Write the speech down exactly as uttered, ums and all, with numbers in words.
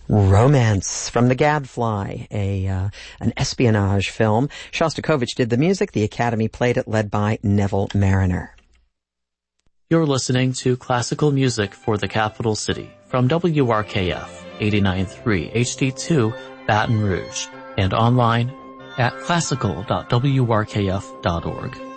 Romance from The Gadfly, a uh, an espionage film. Shostakovich did the music. The Academy played it, led by Neville Mariner. You're listening to Classical Music for the Capital City from W R K F eighty-nine point three H D two Baton Rouge and online at classical dot w r k f dot org.